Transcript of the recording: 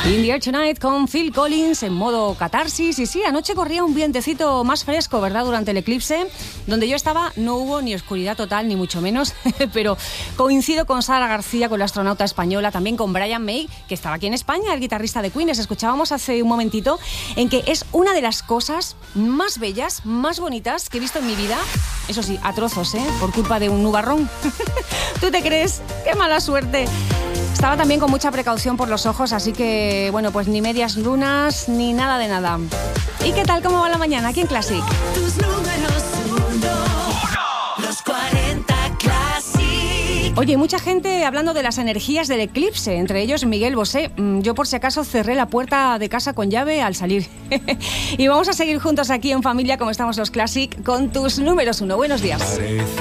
In the Air Tonight con Phil Collins en modo catarsis. Y sí, anoche corría un vientecito más fresco, ¿verdad? Durante el eclipse. Donde yo estaba no hubo ni oscuridad total, ni mucho menos. Pero coincido con Sara García, con la astronauta española, también con Brian May, que estaba aquí en España, el guitarrista de Queen. Les escuchábamos hace un momentito, en que es una de las cosas más bellas, más bonitas que he visto en mi vida. Eso sí, a trozos, por culpa de un nubarrón. ¿Tú te crees? ¡Qué mala suerte! Estaba también con mucha precaución por los ojos, así que, bueno, pues ni medias lunas, ni nada de nada. ¿Y qué tal? ¿Cómo va la mañana aquí en Classic? Tus números 1, los 40 Classic. Oye, mucha gente hablando de las energías del eclipse, entre ellos Miguel Bosé. Yo por si acaso cerré la puerta de casa con llave al salir. Y vamos a seguir juntos aquí en familia, como estamos los Classic, con tus números 1. Buenos días.